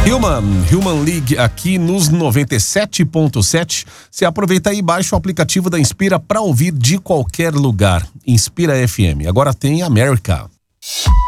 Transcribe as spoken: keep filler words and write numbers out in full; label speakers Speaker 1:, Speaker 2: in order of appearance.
Speaker 1: Human, Human League aqui nos noventa e sete ponto sete. Você aproveita aí e baixa o aplicativo da Inspira para ouvir de qualquer lugar. Inspira F M. Agora tem América.